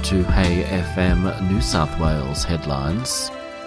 to Hey FM New South Wales headlines.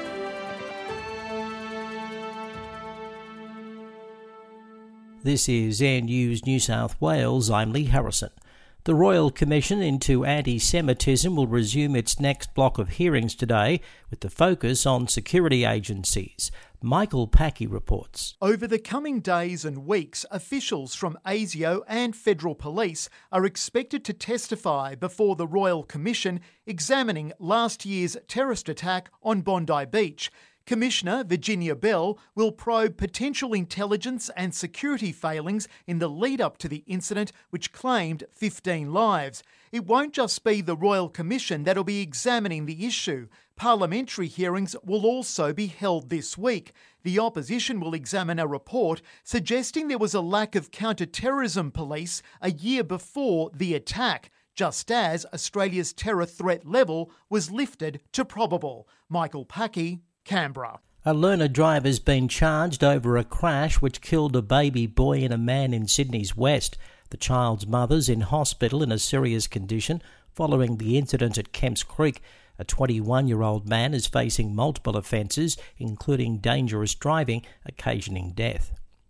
This is Air News New South Wales. I'm Lee Harrison. The Royal Commission into Anti-Semitism will resume its next block of hearings today with the focus on security agencies. Michael Packey reports. Over the coming days and weeks, officials from ASIO and Federal Police are expected to testify before the Royal Commission examining last year's terrorist attack on Bondi Beach. Commissioner Virginia Bell will probe potential intelligence and security failings in the lead-up to the incident, which claimed 15 lives. It won't just be the Royal Commission that'll be examining the issue. Parliamentary hearings will also be held this week. The opposition will examine a report suggesting there was a lack of counter-terrorism police a year before the attack, just as Australia's terror threat level was lifted to probable. Michael Packey, Canberra. A learner driver has been charged over a crash which killed a baby boy and a man in Sydney's west. The child's mother's in hospital in a serious condition following the incident at Kemps Creek. A 21-year-old man is facing multiple offences, including dangerous driving, occasioning death.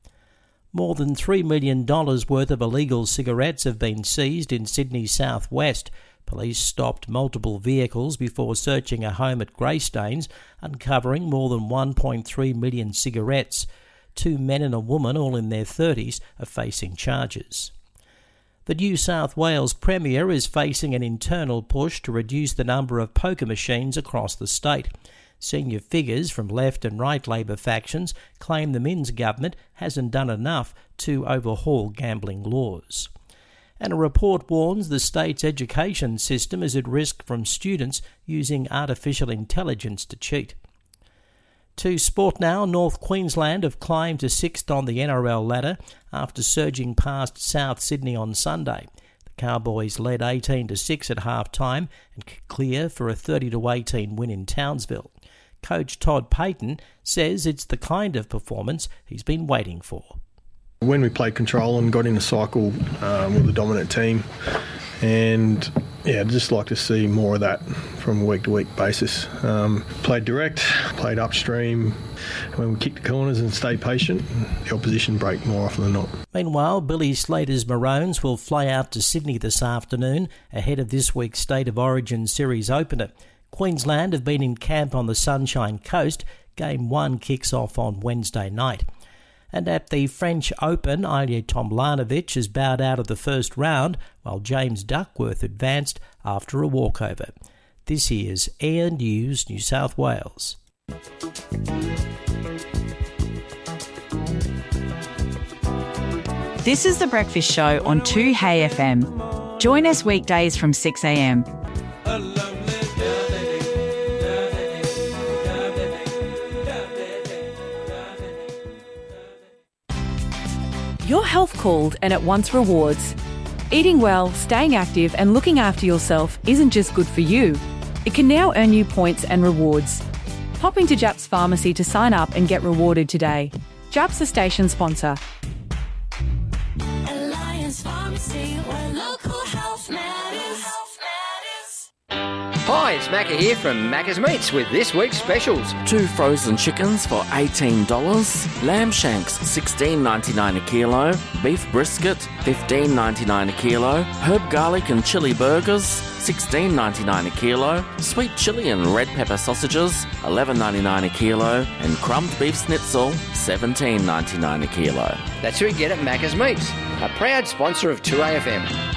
More than $3 million worth of illegal cigarettes have been seized in Sydney's southwest. Police stopped multiple vehicles before searching a home at Greystanes, uncovering more than 1.3 million cigarettes. 2 men and a woman, all in their 30s, are facing charges. The New South Wales Premier is facing an internal push to reduce the number of poker machines across the state. Senior figures from left and right Labor factions claim the Minns government hasn't done enough to overhaul gambling laws. And a report warns the state's education system is at risk from students using artificial intelligence to cheat. To sport now, North Queensland have climbed to sixth on the NRL ladder after surging past South Sydney on Sunday. The Cowboys led 18-6 at half-time and clear for a 30-18 win in Townsville. Coach Todd Payton says it's the kind of performance he's been waiting for. When we played control and got in a cycle with the dominant team, and I'd just like to see more of that from a week-to-week basis. Played direct, played upstream. When we kicked the corners and stayed patient, the opposition break more often than not. Meanwhile, Billy Slater's Maroons will fly out to Sydney this afternoon ahead of this week's State of Origin Series opener. Queensland have been in camp on the Sunshine Coast. Game 1 kicks off on Wednesday night. And at the French Open, Ilya Tomljanovic has bowed out of the first round, while James Duckworth advanced after a walkover. This is Air News New South Wales. This is The Breakfast Show on 2Hey FM. Join us weekdays from 6am. Your health called and it wants rewards. Eating well, staying active and looking after yourself isn't just good for you. It can now earn you points and rewards. Pop into Japs Pharmacy to sign up and get rewarded today. Japs a station sponsor. Alliance Pharmacy, where local health matters. Hi, it's Macca here from Macca's Meats with this week's specials. 2 frozen chickens for $18, lamb shanks $16.99 a kilo, beef brisket $15.99 a kilo, herb garlic and chili burgers $16.99 a kilo, sweet chili and red pepper sausages $11.99 a kilo, and crumbed beef schnitzel $17.99 a kilo. That's who you get at Macca's Meats, a proud sponsor of 2AFM.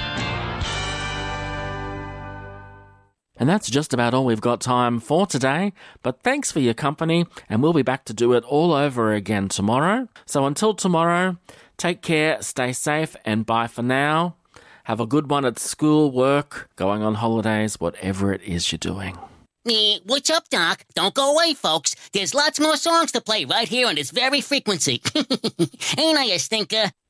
And that's just about all we've got time for today, but thanks for your company, and we'll be back to do it all over again tomorrow. So until tomorrow, take care, stay safe, and bye for now. Have a good one at school, work, going on holidays, whatever it is you're doing. What's up, Doc? Don't go away, folks. There's lots more songs to play right here on this very frequency. Ain't I a stinker?